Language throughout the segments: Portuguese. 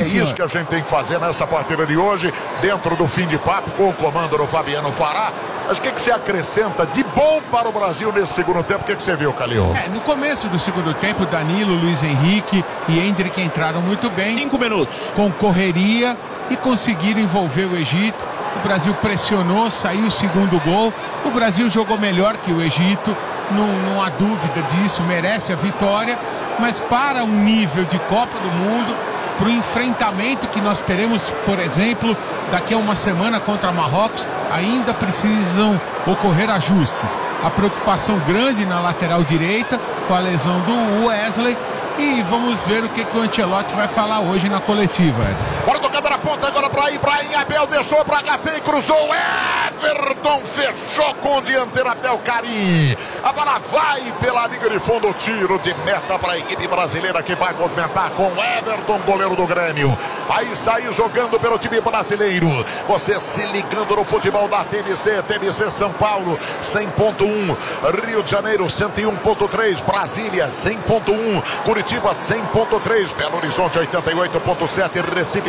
isso que a gente tem que fazer nessa partida de hoje, dentro do fim de papo, com o comando do Fabiano Fará. Mas o que você acrescenta de bom para o Brasil nesse segundo tempo? O que você viu, Calil? No começo do segundo tempo, Danilo, Luiz Henrique e Endrick entraram muito bem. 5 minutos. Com correria e conseguiram envolver o Egito. O Brasil pressionou, saiu o segundo gol. O Brasil jogou melhor que o Egito, não há dúvida disso, merece a vitória. Mas para um nível de Copa do Mundo, para o enfrentamento que nós teremos, por exemplo, daqui a uma semana contra Marrocos, ainda precisam ocorrer ajustes. A preocupação grande na lateral direita com a lesão do Wesley. E vamos ver o que o Ancelotti vai falar hoje na coletiva. Bora tocando na ponta agora para Ibrahim Abel, deixou para Gafei, cruzou, Everton fechou com o dianteiro Abel Karim. A bola vai pela linha de fundo, tiro de meta para a equipe brasileira que vai movimentar com Everton, goleiro do Grêmio. Aí saiu jogando pelo time brasileiro. Você se ligando no futebol da TMC, TMC São Paulo 100.1, Rio de Janeiro 101.3, Brasília 100.1, Curitiba 100.3, Belo Horizonte 88.7, Recife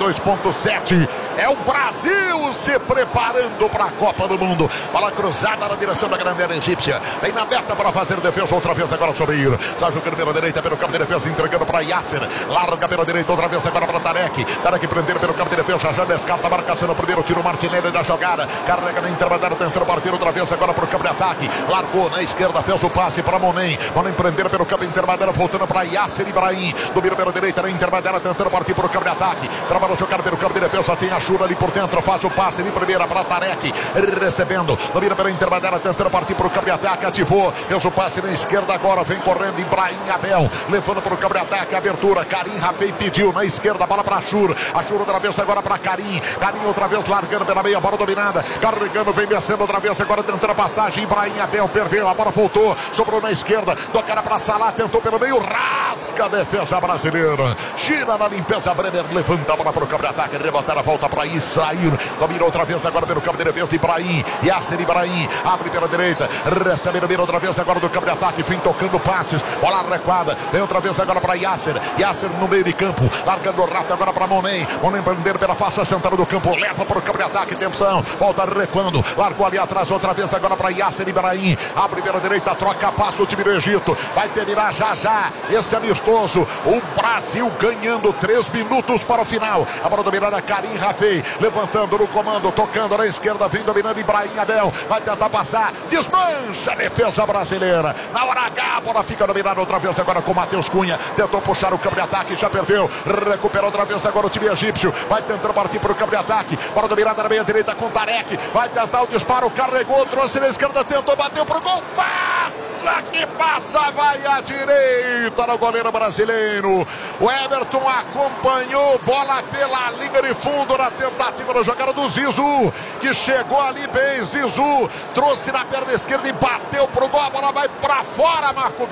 92.7. É o Brasil se preparando para a Copa do Mundo. Bola cruzada na direção da grande área egípcia. Vem na meta para fazer defesa outra vez agora sobre ele. Sai jogando pela direita pelo campo de defesa, entregando para Yasser. Larga pela direita outra vez agora para Tarek. Tarek prendendo pelo campo de defesa, já descarta a marcação no primeiro tiro. Martinelli da jogada. Carrega na intermediária, tentando partir outra vez agora para o campo de ataque. Largou na esquerda, fez o passe para Monem. Monem prendendo pelo campo intermediário, voltando para Yasser Ibrahim. Domina pela direita na intermediária, tentando partir para o campo de ataque. Trabalha jogada pelo campo de defesa, tem a Shura ali por dentro, faz o passe de primeira para Tarek. Recebendo, domina pela intermediária, tentando partir para o campo de ataque, ativou, fez o passe na esquerda agora, vem correndo Ibrahim Abel, levando para o campo de ataque, abertura, Karim Rafei pediu na esquerda, bola para Ashur, Ashur outra vez agora para Karim, Karim outra vez largando pela meia, bola dominada, carregando, vem descendo outra vez agora, tentando a passagem, Ibrahim Abel perdeu, a bola voltou, sobrou na esquerda, do cara para Salah, tentou pelo meio, rasga a defesa brasileira, gira na limpeza, Bremer levanta a bola para o campo de ataque, rebotar a volta para Isair, domina outra vez agora pelo campo de defesa, Ibrahim, Yasser Ibrahim, abre pela direita, recebe, domina outra vez agora do campo de ataque, vem tocando passes, bola recuada, vem outra vez agora para Yasser, Yasser no meio de campo, largando rápido agora para Monem, Monem prendendo pela face central do campo, leva para o campo de ataque, atenção, volta recuando, largou ali atrás outra vez agora para Yasser Ibrahim, abre pela direita, troca passo o time do Egito, vai terminar já esse amistoso, o Brasil ganhando 3 minutos para o final, a bola dominada Karim Rafei, levantando no comando, tocando na esquerda, vem dominando Ibrahim Abel, vai tentar passar, desmancha a defesa brasileira, na hora H a bola fica dominada outra vez agora com Matheus Cunha, tentou puxar o campo de ataque, já perdeu, recupera outra vez agora o time egípcio, vai tentando partir para o campo de ataque, bola dominada na meia direita com Tarek, vai tentar o disparo, carregou, trouxe na esquerda, tentou, bateu pro gol, passa que passa, vai à direita no goleiro brasileiro, o Everton acompanhou, bola pela linha de fundo na tentativa da jogada do Zizou, que chegou ali bem, Zizou trouxe na perna esquerda e bateu pro gol, a bola vai pra fora, Marco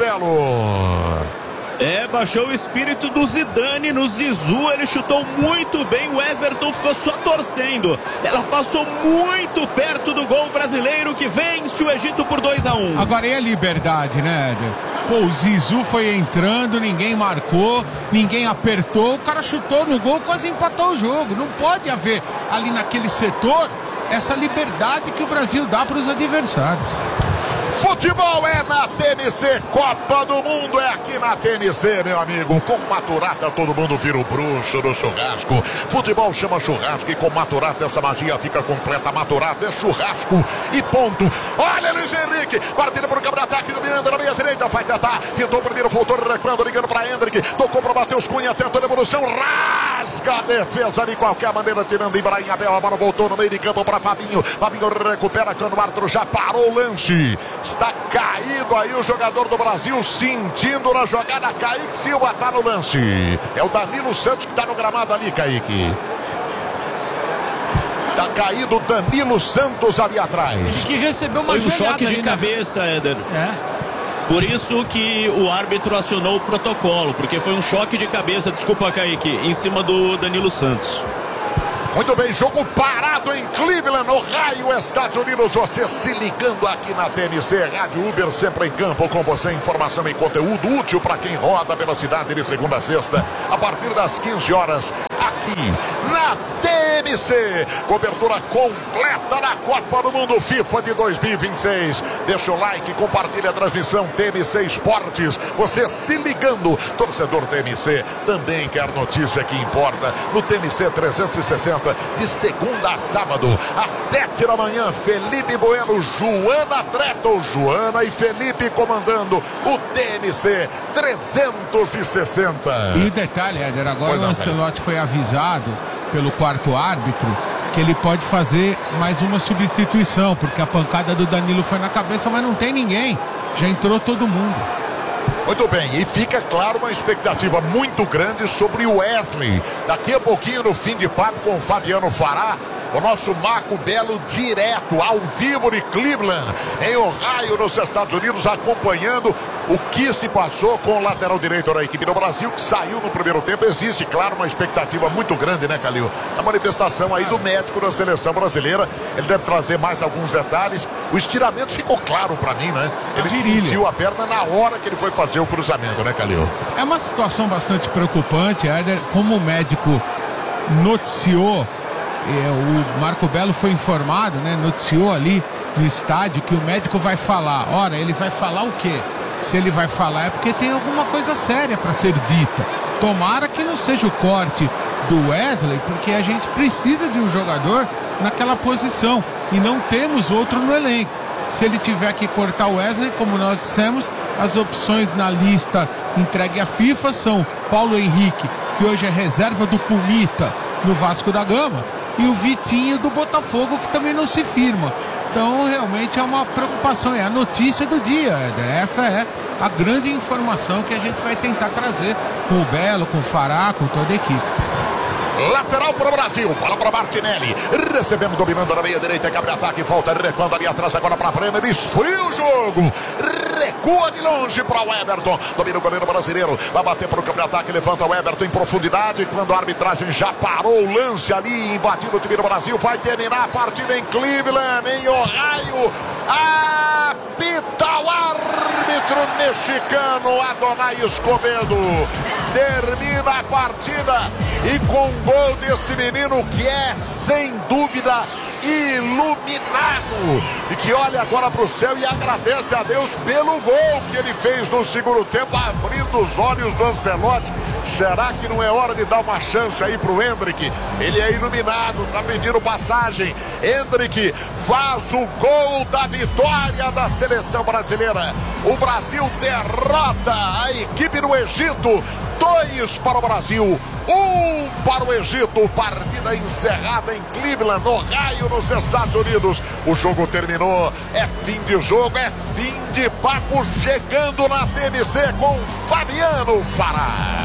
Belo. Baixou o espírito do Zidane no Zizou, ele chutou muito bem, o Everton ficou só torcendo, ela passou muito perto do gol brasileiro que vence o Egito por 2-1. Agora é a liberdade, né, Éder? Pô, o Zizou foi entrando, ninguém marcou, ninguém apertou, o cara chutou no gol, quase empatou o jogo. Não pode haver ali naquele setor essa liberdade que o Brasil dá para os adversários. Futebol é na TMC, Copa do Mundo é aqui na TMC, meu amigo. Com Maturata todo mundo vira o bruxo do churrasco. Futebol chama churrasco e com Maturata essa magia fica completa. Maturata é churrasco e ponto. Olha Luiz Henrique, partida para o campo de ataque, dominando na meia direita, vai tentar, tentou primeiro, voltou recuando, ligando para Endrick, tocou para Matheus Cunha, tentou a devolução, rasga a defesa de qualquer maneira, tirando Ibrahim Abel, a bola voltou no meio de campo para Fabinho, Fabinho recupera quando o árbitro já parou o lance. Está caído aí o jogador do Brasil, sentindo na jogada, Kaique Silva está no lance. É o Danilo Santos que está no gramado ali, Kaique. Está caído o Danilo Santos ali atrás. Ele que recebeu uma Foi um choque de ali, cabeça, Éder. Por isso que o árbitro acionou o protocolo, porque foi um choque de cabeça, desculpa, Kaique, em cima do Danilo Santos. Muito bem, jogo parado em Cleveland, no Ohio, Estados Unidos. Você se ligando aqui na TMC, Rádio Uber, sempre em campo com você. Informação e conteúdo útil para quem roda pela cidade de segunda a sexta, a partir das 15 horas. aqui na TMC. Cobertura completa da Copa do Mundo FIFA de 2026. Deixa o like, compartilha a transmissão TMC Esportes. Você se ligando, torcedor TMC, também quer notícia que importa no TMC 360, de segunda a sábado, às 7 da manhã. Felipe Bueno, Joana Treto, Joana e Felipe comandando o TMC 360. E detalhe, Éder, agora o Ancelotti foi avisado pelo quarto árbitro que ele pode fazer mais uma substituição, porque a pancada do Danilo foi na cabeça, mas não tem ninguém, já entrou todo mundo. Muito bem, e fica claro uma expectativa muito grande sobre o Wesley. Daqui a pouquinho, no fim de papo com o Fabiano Fará, o nosso Marco Belo direto, ao vivo de Cleveland, em Ohio, nos Estados Unidos, acompanhando o que se passou com o lateral direito da equipe do Brasil, que saiu no primeiro tempo. Existe, claro, uma expectativa muito grande, né, Calil? A manifestação aí do médico da seleção brasileira, ele deve trazer mais alguns detalhes. O estiramento ficou claro pra mim, né? Ele sentiu a perna na hora que ele foi fazer o cruzamento, né, Calil? É uma situação bastante preocupante, Éder, como o médico noticiou. O Marco Belo foi informado, né? Noticiou ali no estádio que o médico vai falar. Ora, ele vai falar o quê? Se ele vai falar é porque tem alguma coisa séria para ser dita. Tomara que não seja o corte do Wesley, porque a gente precisa de um jogador naquela posição e não temos outro no elenco. Se ele tiver que cortar o Wesley, como nós dissemos, as opções na lista entregue à FIFA são Paulo Henrique, que hoje é reserva do Pumita no Vasco da Gama, e o Vitinho do Botafogo, que também não se firma. Então realmente é uma preocupação, é a notícia do dia, Éder. Essa é a grande informação que a gente vai tentar trazer com o Belo, com o Fará, com toda a equipe. Lateral para o Brasil, bola para Martinelli, recebendo, dominando na meia direita, cabe ataque, volta, recuando ali atrás agora para Bremer, esfria o jogo, recua de longe para o Everton, domina o goleiro brasileiro, vai bater para o campo de ataque, levanta o Everton em profundidade, quando a arbitragem já parou o lance ali, invadindo o time do Brasil, vai terminar a partida em Cleveland, em Ohio, apita o árbitro mexicano Adonai Escobedo, termina a partida e com gol desse menino que é, sem dúvida, iluminado e que olha agora para o céu e agradece a Deus pelo gol que ele fez no segundo tempo, abrindo os olhos do Ancelotti. Será que não é hora de dar uma chance aí para o Endrick? Ele é iluminado, tá pedindo passagem. Endrick faz o gol da vitória da seleção brasileira. O Brasil derrota a equipe do Egito. 2 para o Brasil, 1 para o Egito. Partida encerrada em Cleveland, Ohio, nos Estados Unidos. O jogo terminou, é fim de jogo, é fim de papo, chegando na TMC com Fabiano Fará.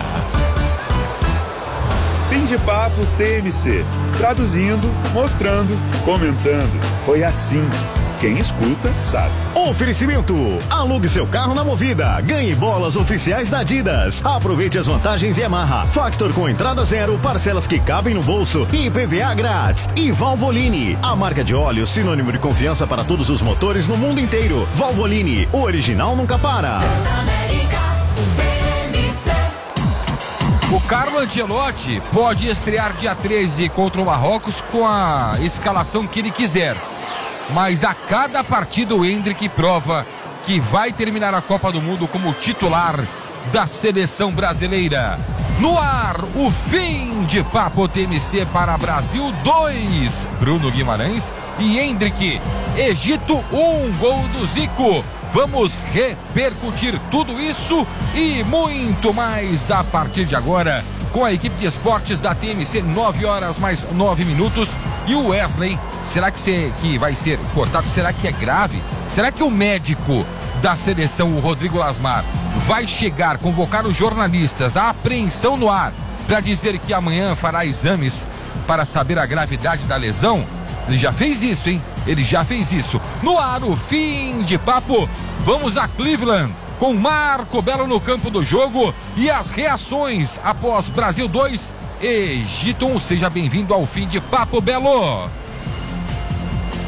Fim de papo TMC, traduzindo, mostrando, comentando. Foi assim. Quem escuta, sabe. Oferecimento. Alugue seu carro na Movida. Ganhe bolas oficiais da Adidas. Aproveite as vantagens Yamaha. Factor com entrada zero, parcelas que cabem no bolso e IPVA grátis. E Valvoline, a marca de óleo sinônimo de confiança para todos os motores no mundo inteiro. Valvoline, o original nunca para. O Carlo Ancelotti pode estrear dia 13 contra o Marrocos com a escalação que ele quiser. Mas a cada partida o Endrick prova que vai terminar a Copa do Mundo como titular da seleção brasileira. No ar, o fim de papo TMC para Brasil 2. Bruno Guimarães e Endrick. Egito 1, gol do Zico. Vamos repercutir tudo isso e muito mais a partir de agora com a equipe de esportes da TMC, 9 horas mais 9 minutos. E o Wesley, será que vai ser cortado? Será que é grave? Será que o médico da seleção, o Rodrigo Lasmar, vai chegar, convocar os jornalistas, a apreensão no ar, para dizer que amanhã fará exames para saber a gravidade da lesão? Ele já fez isso, hein? Ele já fez isso. No ar, o fim de papo. Vamos a Cleveland com Marco Belo no campo do jogo e as reações após Brasil 2, Egito 1. Seja bem-vindo ao fim de papo, Belo.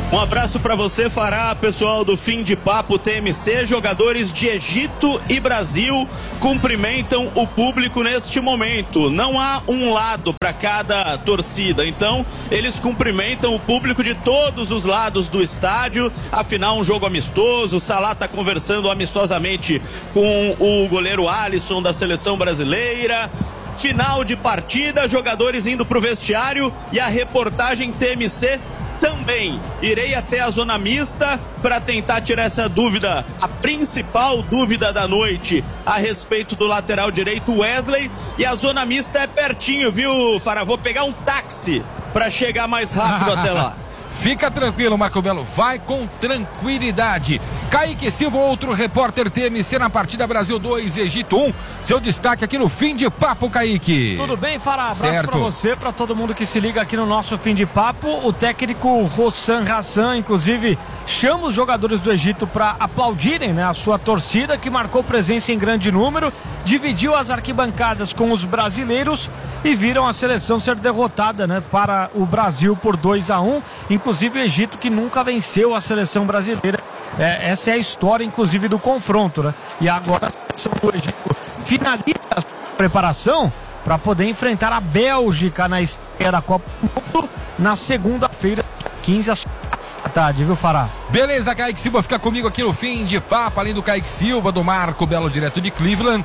Um abraço para você, Fará, pessoal do Fim de Papo TMC. Jogadores de Egito e Brasil cumprimentam o público neste momento. Não há um lado para cada torcida, então eles cumprimentam o público de todos os lados do estádio. Afinal, um jogo amistoso. O Salah está conversando amistosamente com o goleiro Alisson da seleção brasileira. Final de partida, jogadores indo para o vestiário e a reportagem TMC também. Irei até a zona mista para tentar tirar essa dúvida, a principal dúvida da noite a respeito do lateral direito Wesley, e a zona mista é pertinho, viu, Fará? Vou pegar um táxi para chegar mais rápido até lá. Fica tranquilo, Marco Belo, vai com tranquilidade. Kaique Silva, outro repórter TMC na partida Brasil 2, Egito 1. Seu destaque aqui no Fim de Papo, Kaique. Tudo bem, Fará? Abraço pra você, pra todo mundo que se liga aqui no nosso Fim de Papo. O técnico Hossam Hassan, inclusive, chama os jogadores do Egito para aplaudirem, né, a sua torcida, que marcou presença em grande número, dividiu as arquibancadas com os brasileiros e viram a seleção ser derrotada, né, para o Brasil por 2-1. Inclusive o Egito, que nunca venceu a seleção brasileira. Essa é a história, inclusive, do confronto, né? E agora a seleção do Egito finaliza a sua preparação para poder enfrentar a Bélgica na estreia da Copa do Mundo na segunda-feira, 15 às da tarde, viu, Fará? Beleza, Kaique Silva, fica comigo aqui no Fim de Papo, além do Kaique Silva, do Marco Belo, direto de Cleveland.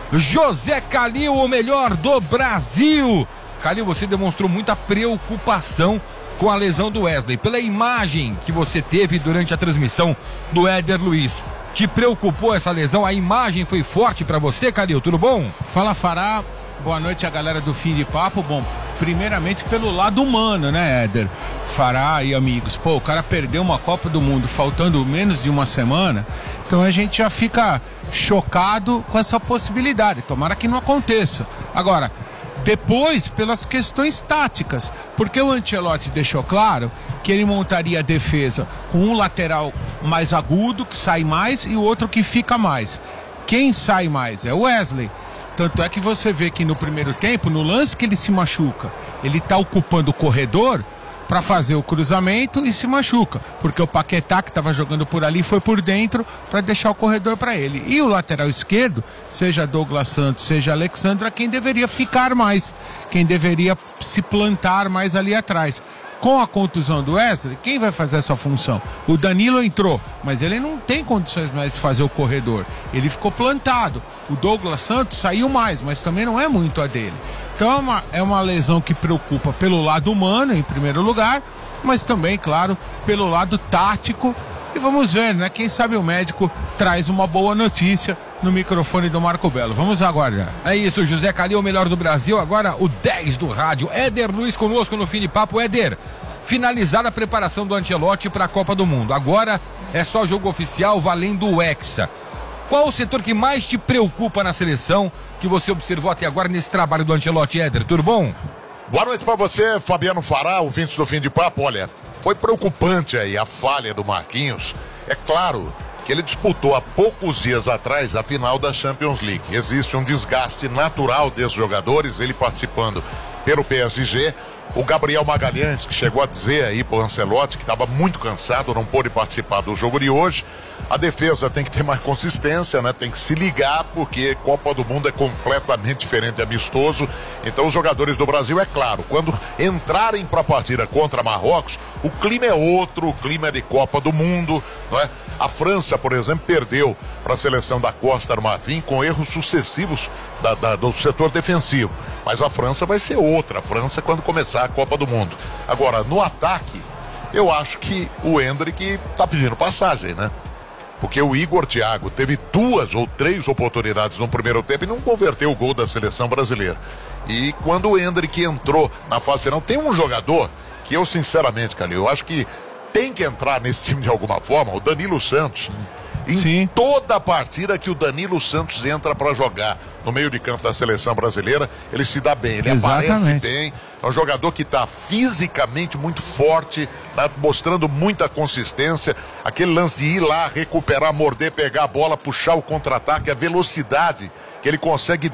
José Calil, o melhor do Brasil. Calil, você demonstrou muita preocupação com a lesão do Wesley. Pela imagem que você teve durante a transmissão do Éder Luiz, te preocupou essa lesão? A imagem foi forte pra você, Calil? Tudo bom? Fala, Fará. Boa noite a galera do Fim de Papo. Bom, primeiramente pelo lado humano, né, Éder? Fará e amigos. Pô, o cara perdeu uma Copa do Mundo faltando menos de uma semana, então a gente já fica chocado com essa possibilidade. Tomara que não aconteça. Agora, depois, pelas questões táticas, porque o Ancelotti deixou claro que ele montaria a defesa com um lateral mais agudo, que sai mais, e o outro que fica mais. Quem sai mais é o Wesley. Tanto é que você vê que no primeiro tempo, no lance que ele se machuca, ele está ocupando o corredor para fazer o cruzamento e se machuca, porque o Paquetá, que estava jogando por ali, foi por dentro para deixar o corredor para ele. E o lateral esquerdo, seja Douglas Santos, seja Alexandra, quem deveria ficar mais, quem deveria se plantar mais ali atrás. Com a contusão do Wesley, quem vai fazer essa função? O Danilo entrou, mas ele não tem condições mais de fazer o corredor. Ele ficou plantado. O Douglas Santos saiu mais, mas também não é muito a dele. Então é uma lesão que preocupa pelo lado humano, em primeiro lugar, mas também, claro, pelo lado tático. E vamos ver, né? Quem sabe o médico traz uma boa notícia no microfone do Marco Belo. Vamos aguardar. É isso, José Calil, o melhor do Brasil. Agora o 10 do rádio, Éder Luiz, conosco no Fim de Papo. Éder, finalizada a preparação do Ancelotti para a Copa do Mundo. Agora é só jogo oficial valendo o Hexa. Qual o setor que mais te preocupa na seleção que você observou até agora nesse trabalho do Ancelotti, Éder? Tudo bom? Boa noite pra você, Fabiano Fará, ouvintes do Fim de Papo. Olha, foi preocupante aí a falha do Marquinhos. É claro que ele disputou há poucos dias atrás a final da Champions League. Existe um desgaste natural desses jogadores, ele participando pelo PSG. O Gabriel Magalhães, que chegou a dizer aí pro Ancelotti que estava muito cansado, não pôde participar do jogo de hoje. A defesa tem que ter mais consistência, né? Tem que se ligar, porque Copa do Mundo é completamente diferente de amistoso. Então os jogadores do Brasil, é claro, quando entrarem para a partida contra Marrocos, o clima é outro, o clima é de Copa do Mundo, não é? A França, por exemplo, perdeu para a seleção da Costa do Marfim com erros sucessivos do setor defensivo. Mas a França vai ser outra, a França quando começar a Copa do Mundo. Agora, no ataque, eu acho que o Endrick tá pedindo passagem, né? Porque o Igor Thiago teve 2 ou 3 oportunidades no primeiro tempo e não converteu o gol da seleção brasileira. E quando o Endrick entrou na fase final, tem um jogador que eu, sinceramente, Calil, eu acho que tem que entrar nesse time de alguma forma, o Danilo Santos. Em toda a partida que o Danilo Santos entra para jogar no meio de campo da seleção brasileira, ele se dá bem, ele aparece bem. É um jogador que está fisicamente muito forte, tá mostrando muita consistência. Aquele lance de ir lá, recuperar, morder, pegar a bola, puxar o contra-ataque, a velocidade que ele consegue dar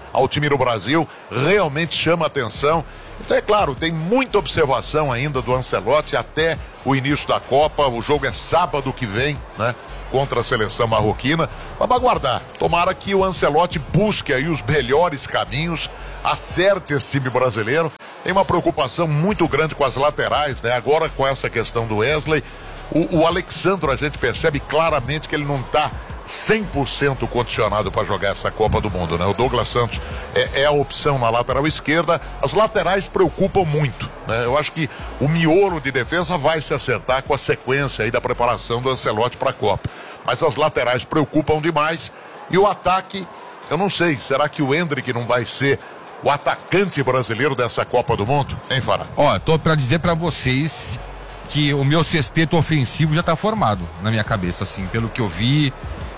ao time do Brasil, realmente chama atenção. Então é claro, tem muita observação ainda do Ancelotti até o início da Copa. O jogo é sábado que vem, né? Contra a seleção marroquina. Vamos aguardar. Tomara que o Ancelotti busque aí os melhores caminhos, acerte esse time brasileiro. Tem uma preocupação muito grande com as laterais, né? Agora com essa questão do Wesley. O Alexandro, a gente percebe claramente que ele não está 100% condicionado para jogar essa Copa do Mundo, né? O Douglas Santos é a opção na lateral esquerda. As laterais preocupam muito, né? Eu acho que o miolo de defesa vai se acertar com a sequência aí da preparação do Ancelotti para a Copa. Mas as laterais preocupam demais. E o ataque, eu não sei, será que o Endrick não vai ser o atacante brasileiro dessa Copa do Mundo? Hein, Fará? Ó, tô para dizer para vocês que o meu sexteto ofensivo já tá formado na minha cabeça, assim, pelo que eu vi.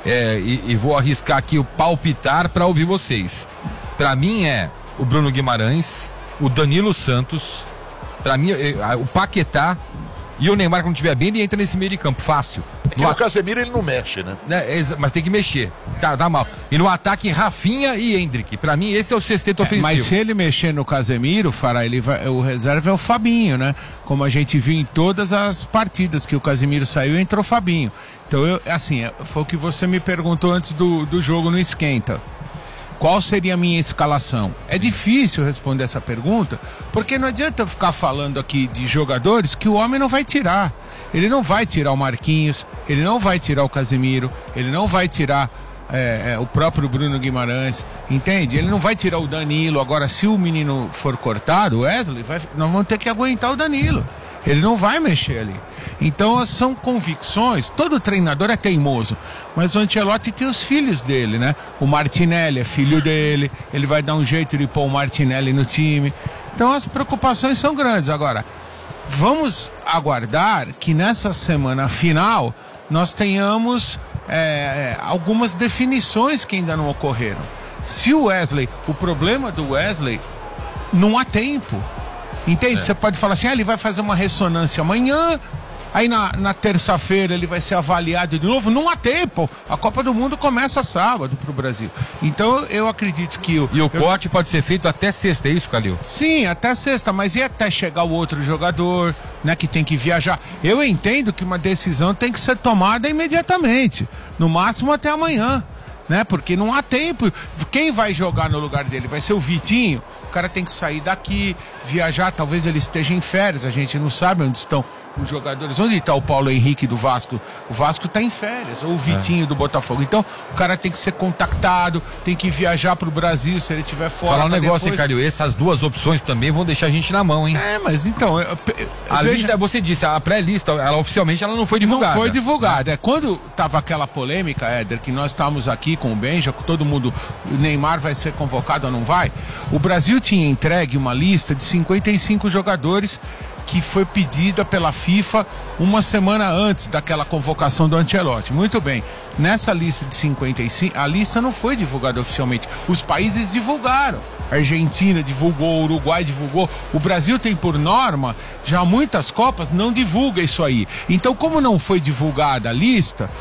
E vou arriscar aqui o palpitar para ouvir vocês. Para mim é o Bruno Guimarães, o Danilo Santos, para mim o Paquetá e o Neymar, quando estiver bem, ele entra nesse meio de campo, fácil. No Casemiro ele não mexe, né? Mas tem que mexer, tá mal. E no ataque, Rafinha e Endrick. Pra mim, esse é o sexteto ofensivo. Mas se ele mexer no Casemiro, Fará, o reserva é o Fabinho, né? Como a gente viu em todas as partidas que o Casemiro saiu, entrou o Fabinho. Então, foi o que você me perguntou antes do jogo no Esquenta. Qual seria a minha escalação? É difícil responder essa pergunta, porque não adianta eu ficar falando aqui de jogadores que o homem não vai tirar. Ele não vai tirar o Marquinhos, ele não vai tirar o Casemiro, ele não vai tirar o próprio Bruno Guimarães, entende? Ele não vai tirar o Danilo. Agora, se o menino for cortado, o Wesley, nós vamos ter que aguentar o Danilo. Ele não vai mexer ali. Então são convicções. Todo treinador é teimoso, mas o Ancelotti tem os filhos dele, né? O Martinelli é filho dele, ele vai dar um jeito de pôr o Martinelli no time. Então as preocupações são grandes. Agora, vamos aguardar que nessa semana final nós tenhamos algumas definições que ainda não ocorreram. Se o Wesley, o problema do Wesley, não há tempo. Entende? Você pode falar assim, ele vai fazer uma ressonância amanhã, aí na terça-feira ele vai ser avaliado de novo. Não há tempo. A Copa do Mundo começa sábado pro Brasil. Então eu acredito que o corte pode ser feito até sexta, é isso, Calil? Sim, até sexta, mas e até chegar o outro jogador, né, que tem que viajar? Eu entendo que uma decisão tem que ser tomada imediatamente, no máximo até amanhã, né? Porque não há tempo. Quem vai jogar no lugar dele? Vai ser o Vitinho? O cara tem que sair daqui, viajar, talvez ele esteja em férias, a gente não sabe onde estão os jogadores. Onde está o Paulo Henrique do Vasco? O Vasco está em férias, ou o Vitinho do Botafogo. Então, o cara tem que ser contactado, tem que viajar pro Brasil se ele estiver fora. Falar um negócio, Calil, essas duas opções também vão deixar a gente na mão, hein? Mas então... lista, você disse, a pré-lista, oficialmente ela não foi divulgada. Não foi divulgada. Quando tava aquela polêmica, Éder, que nós estávamos aqui com o Benja, com todo mundo, o Neymar vai ser convocado ou não vai, o Brasil tinha entregue uma lista de 55 jogadores que foi pedida pela FIFA uma semana antes daquela convocação do Ancelotti. Muito bem, nessa lista de 55, a lista não foi divulgada oficialmente. Os países divulgaram. A Argentina divulgou, o Uruguai divulgou. O Brasil tem por norma, já muitas Copas não divulga isso aí. Então, como não foi divulgada a lista,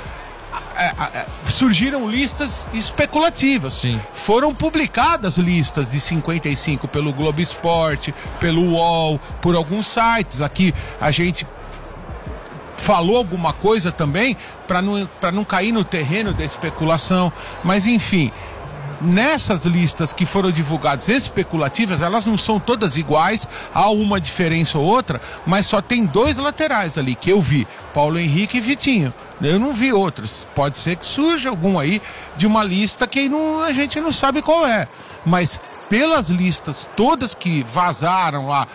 surgiram listas especulativas. Sim. Foram publicadas listas de 55 pelo Globo Esporte, pelo UOL, por alguns sites. Aqui a gente falou alguma coisa também para não cair no terreno da especulação. Mas enfim, nessas listas que foram divulgadas especulativas, elas não são todas iguais, há uma diferença ou outra, mas só tem dois laterais ali que eu vi, Paulo Henrique e Vitinho. Eu não vi outros. Pode ser que surja algum aí de uma lista que a gente não sabe qual é. Mas pelas listas todas que vazaram lá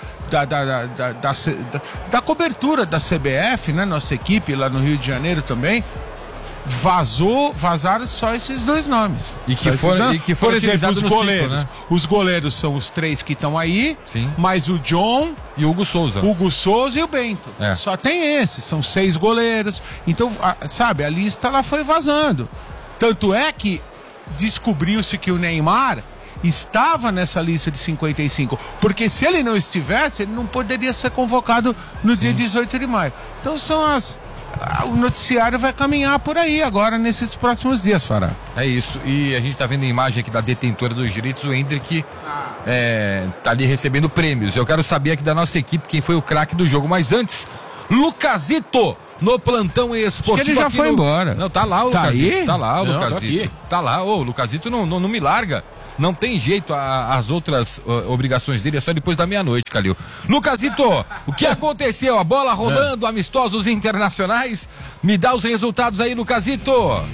da cobertura da CBF, né, nossa equipe lá no Rio de Janeiro também, vazaram só esses dois nomes. E que foram por exemplo, os goleiros. Ciclo, né? Os goleiros são os três que estão aí, sim, mais o John e o Hugo Souza. E o Bento. Só tem esses, são 6 goleiros. Então, sabe, a lista ela foi vazando. Tanto é que descobriu-se que o Neymar estava nessa lista de 55, porque se ele não estivesse, ele não poderia ser convocado no dia 18 de maio. Então são o noticiário vai caminhar por aí agora nesses próximos dias, Fará. É isso, e a gente tá vendo a imagem aqui da detentora dos direitos, o Hendrick tá ali recebendo prêmios. Eu quero saber aqui da nossa equipe quem foi o craque do jogo, mas antes, Lucazito no plantão esportivo. Acho que ele já foi embora. Não, tá lá o Lucazito. Lucazito. Tá lá o Não, Lucazito. Tá lá, o Lucazito não me larga. Não tem jeito, as outras obrigações dele é só depois da meia-noite, Calil. Lucazito, o que aconteceu? A bola rolando, amistosos internacionais. Me dá os resultados aí, Lucazito.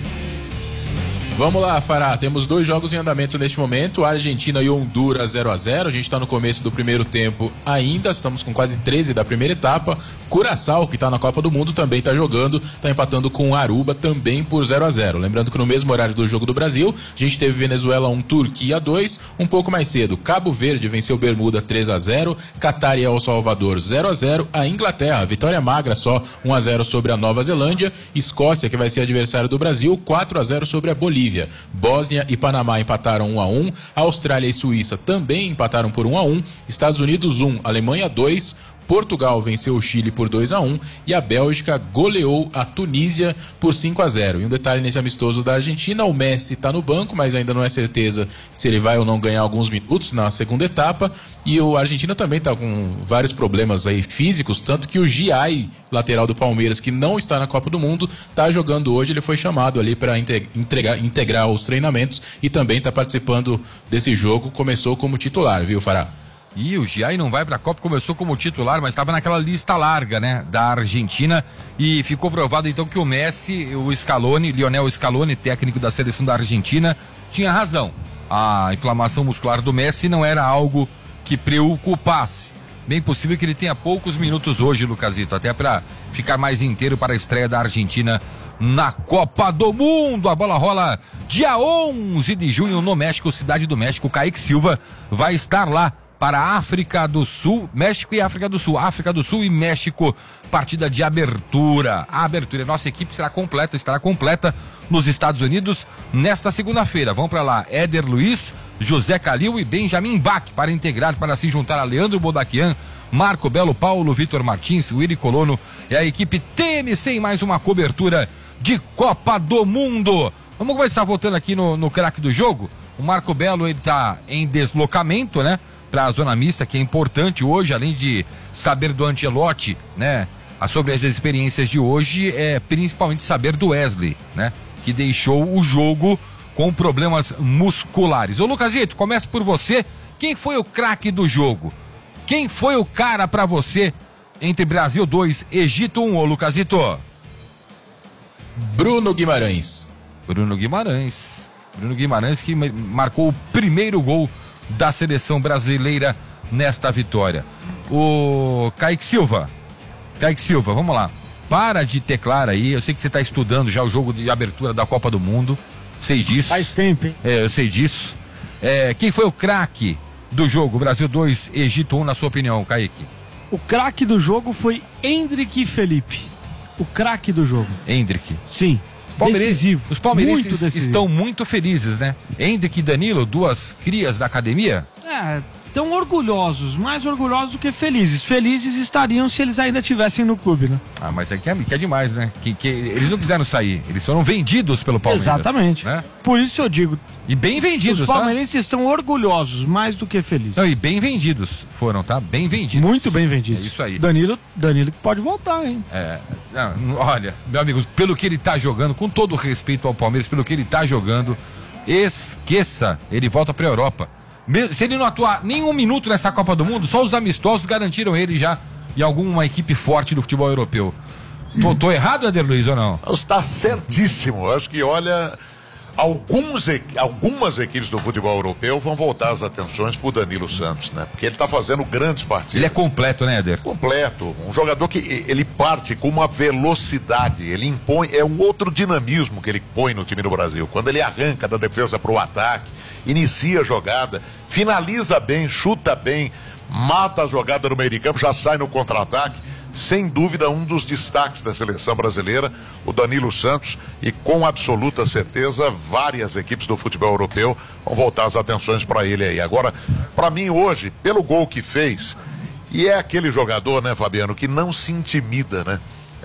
Vamos lá, Fará. Temos 2 jogos em andamento neste momento. Argentina e Honduras 0-0. A gente está no começo do primeiro tempo ainda. Estamos com quase 13 da primeira etapa. Curaçao, que está na Copa do Mundo, também está jogando. Está empatando com Aruba também por 0-0. Lembrando que no mesmo horário do jogo do Brasil, a gente teve Venezuela 1, Turquia 2. Um pouco mais cedo, Cabo Verde venceu Bermuda 3-0. Catar e El Salvador 0-0. A Inglaterra, vitória magra só 1-0 sobre a Nova Zelândia. Escócia, que vai ser adversário do Brasil, 4-0 sobre a Bolívia. Bósnia e Panamá empataram 1-1, Austrália e Suíça também empataram por 1-1, Estados Unidos 1, Alemanha 2, Portugal venceu o Chile por 2-1 e a Bélgica goleou a Tunísia por 5-0. E um detalhe nesse amistoso da Argentina, o Messi está no banco, mas ainda não é certeza se ele vai ou não ganhar alguns minutos na segunda etapa. E a Argentina também está com vários problemas aí físicos, tanto que o Giai, lateral do Palmeiras, que não está na Copa do Mundo, está jogando hoje. Ele foi chamado ali para integrar os treinamentos e também está participando desse jogo. Começou como titular, viu, Fará? E o Giai não vai para a Copa, começou como titular, mas estava naquela lista larga, né, da Argentina, e ficou provado então que o Messi, o Scaloni, Lionel Scaloni, técnico da seleção da Argentina, tinha razão. A inflamação muscular do Messi não era algo que preocupasse. Bem possível que ele tenha poucos minutos hoje, Lucazito, até para ficar mais inteiro para a estreia da Argentina na Copa do Mundo. A bola rola dia 11 de junho no México, Cidade do México. Kaique Silva vai estar lá para a África do Sul, México e África do Sul. África do Sul e México, partida de abertura. A abertura, nossa equipe estará completa nos Estados Unidos nesta segunda-feira. Vão para lá Éder Luiz, José Calil e Benjamin Bach para se juntar a Leandro Bodaquian, Marco Belo, Paulo Vitor Martins, Willy Colono e a equipe TMC em mais uma cobertura de Copa do Mundo. Vamos começar voltando aqui no craque do jogo. O Marco Belo, ele tá em deslocamento, né, para a zona mista, que é importante hoje, além de saber do Ancelotti, né, sobre as experiências de hoje, principalmente saber do Wesley, né, que deixou o jogo com problemas musculares. Ô Lucazito, começa por você. Quem foi o craque do jogo? Quem foi o cara para você entre Brasil 2, Egito 1, ô Lucazito? Bruno Guimarães. Bruno Guimarães que marcou o primeiro gol da seleção brasileira nesta vitória. O Kaique Silva, vamos lá. Para de teclar aí, eu sei que você está estudando já o jogo de abertura da Copa do Mundo. Sei disso. Faz tempo, hein? Eu sei disso. Quem foi o craque do jogo? Brasil 2, Egito 1, na sua opinião, Kaique? O craque do jogo foi Hendrick Felipe. O craque do jogo. Hendrick. Sim. Decisivo. Os palmeirenses estão muito felizes, né? Hendrick e Danilo, 2 crias da academia. Tão orgulhosos, mais orgulhosos do que felizes. Felizes estariam se eles ainda estivessem no clube, né? Mas que é demais, né? Que eles não quiseram sair, eles foram vendidos pelo Palmeiras. Exatamente. Né? Por isso eu digo. E bem vendidos, os palmeirenses estão orgulhosos, mais do que felizes. Não, e bem vendidos foram, tá? Bem vendidos. Muito bem vendidos. É isso aí. Danilo que pode voltar, hein? Olha, meu amigo, pelo que ele tá jogando, com todo respeito ao Palmeiras, pelo que ele tá jogando, esqueça, ele volta pra Europa. Se ele não atuar nenhum minuto nessa Copa do Mundo, só os amistosos garantiram ele já em alguma equipe forte do futebol europeu. Tô errado, Éder Luiz, ou não? Está certíssimo. Acho que, olha, algumas equipes do futebol europeu vão voltar as atenções pro Danilo Santos, né? Porque ele tá fazendo grandes partidas. Ele é completo, né, Éder? Completo. Um jogador que ele parte com uma velocidade, ele impõe, é um outro dinamismo que ele põe no time do Brasil. Quando ele arranca da defesa pro ataque, inicia a jogada, finaliza bem, chuta bem, mata a jogada no meio de campo, já sai no contra-ataque. Sem dúvida, um dos destaques da seleção brasileira, o Danilo Santos, e com absoluta certeza, várias equipes do futebol europeu vão voltar as atenções para ele aí. Agora, para mim hoje, pelo gol que fez, e é aquele jogador, né, Fabiano, que não se intimida, né?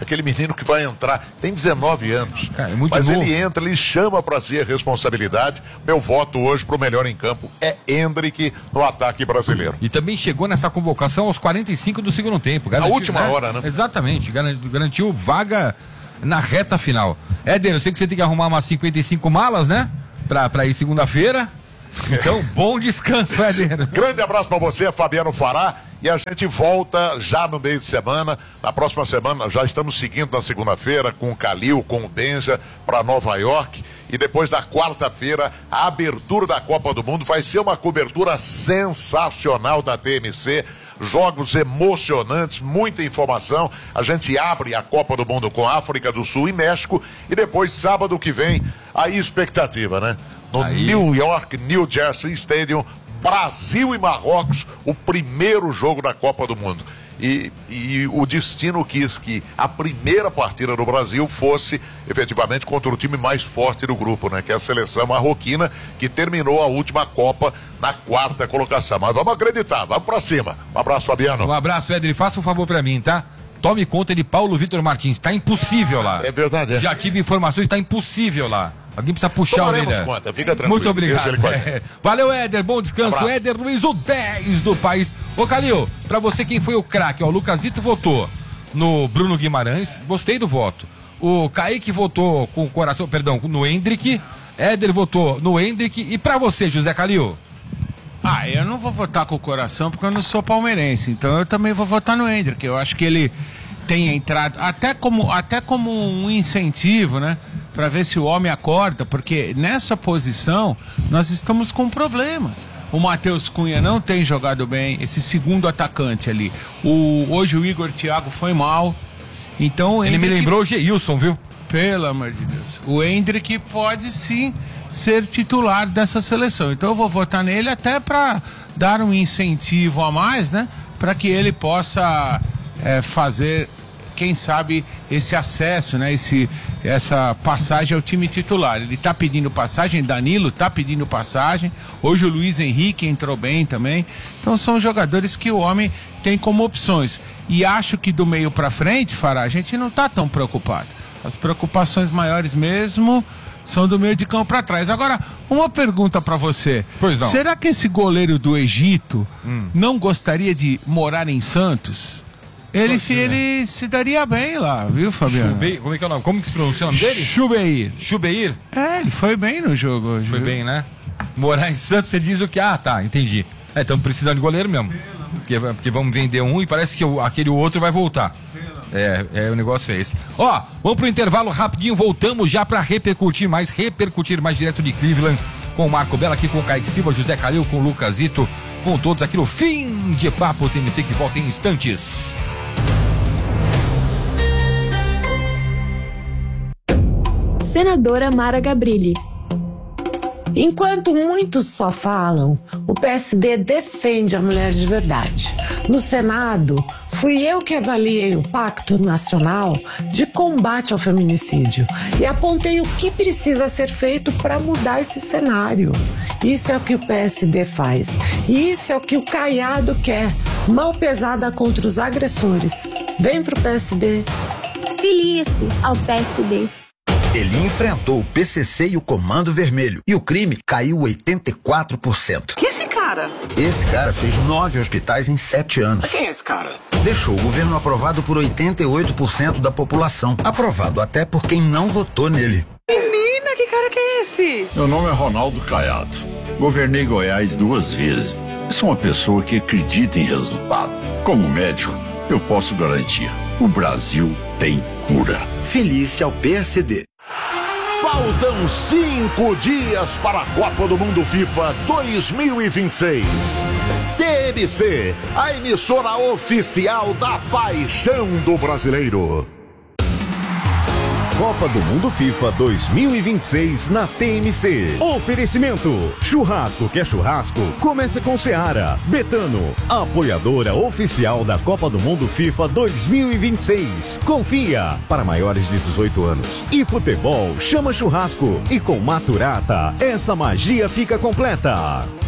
aquele menino que vai entrar, tem 19 anos. Cara, é muito mas novo. ele entra, ele chama pra si a responsabilidade. Meu voto hoje pro melhor em campo é Endrick no ataque brasileiro. E também chegou nessa convocação aos 45 do segundo tempo. Na última hora, né? Exatamente, garantiu vaga na reta final. Éder, eu sei que você tem que arrumar umas 55 malas, né? Pra ir segunda-feira. Então, bom descanso, Éder. Grande abraço pra você, Fabiano Fará. E a gente volta já no meio de semana. Na próxima semana, já estamos seguindo na segunda-feira com o Calil, com o Benja, para Nova York. E depois da quarta-feira, a abertura da Copa do Mundo vai ser uma cobertura sensacional da TMC. Jogos emocionantes, muita informação. A gente abre a Copa do Mundo com África do Sul e México. E depois, sábado que vem, aí expectativa, né? No New York, New Jersey Stadium, Brasil e Marrocos, o primeiro jogo da Copa do Mundo. E o destino quis que a primeira partida do Brasil fosse efetivamente contra o time mais forte do grupo, né? Que é a seleção marroquina, que terminou a última Copa na 4ª colocação. Mas vamos acreditar, vamos pra cima. Um abraço, Fabiano. Um abraço, Éder. Faça um favor pra mim, tá? Tome conta de Paulo Vitor Martins. Tá impossível lá. É verdade, é. Já tive informações, tá impossível lá. Alguém precisa puxar o líder. Conta, fica tranquilo. Muito obrigado. Valeu, Éder. Bom descanso. Éder Luiz, o 10 do país. Ô, Calil, pra você quem foi o craque? Ó, o Lucasito votou no Bruno Guimarães. Gostei do voto. O Kaique votou com o coração, perdão, no Endrick. Éder votou no Endrick. E pra você, José Calil? Eu não vou votar com o coração porque eu não sou palmeirense. Então eu também vou votar no Endrick. Eu acho que ele tem entrado até como um incentivo, né? Para ver se o homem acorda, porque nessa posição nós estamos com problemas. O Matheus Cunha não tem jogado bem, esse segundo atacante ali. Hoje o Igor Thiago foi mal. Então ele me lembrou o Geilson, viu? Pelo amor de Deus. O Endrick pode sim ser titular dessa seleção. Então eu vou votar nele até para dar um incentivo a mais, né? Para que ele possa fazer, quem sabe, esse acesso, né? Essa passagem ao time titular. Ele tá pedindo passagem, Danilo tá pedindo passagem, hoje o Luiz Henrique entrou bem também. Então são jogadores que o homem tem como opções. E acho que do meio pra frente, Fará, a gente não tá tão preocupado. As preocupações maiores mesmo são do meio de campo pra trás. Agora, uma pergunta pra você. Pois não. Será que esse goleiro do Egito não gostaria de morar em Santos? Ele se daria bem lá, viu, Fabiano? Como é que é o nome? Como que se pronuncia o nome dele? Chubeir. Ele foi bem no jogo hoje. Foi bem, né? Morar em Santos, você diz o que? Tá, entendi. Estamos precisando de goleiro mesmo. Porque vamos vender um e parece que aquele outro vai voltar. O negócio é esse. Vamos pro intervalo rapidinho, voltamos já pra repercutir mais direto de Cleveland, com o Marco Bella, aqui com o Kaique Silva, José Calil, com o Lucasito, com todos aqui no Fim de Papo TMC, que volta em instantes. Senadora Mara Gabrilli. Enquanto muitos só falam, o PSD defende a mulher de verdade. No Senado, fui eu que avaliei o Pacto Nacional de Combate ao Feminicídio e apontei o que precisa ser feito para mudar esse cenário. Isso é o que o PSD faz. E isso é o que o Caiado quer. Mão pesada contra os agressores. Vem pro PSD. Filie-se ao PSD. Ele enfrentou o PCC e o Comando Vermelho. E o crime caiu 84%. Que esse cara? Esse cara fez 9 hospitais em 7 anos. Quem é esse cara? Deixou o governo aprovado por 88% da população. Aprovado até por quem não votou nele. Menina, que cara que é esse? Meu nome é Ronaldo Caiado. Governei Goiás 2 vezes. Sou uma pessoa que acredita em resultado. Como médico, eu posso garantir: o Brasil tem cura. Filie-se ao PSD. Faltam 5 dias para a Copa do Mundo FIFA 2026. TMC, a emissora oficial da paixão do brasileiro. Copa do Mundo FIFA 2026 na TMC. Oferecimento: churrasco que é churrasco, começa com Seara. Betano, apoiadora oficial da Copa do Mundo FIFA 2026. Confia, para maiores de 18 anos. E futebol chama churrasco. E com Maturata, essa magia fica completa.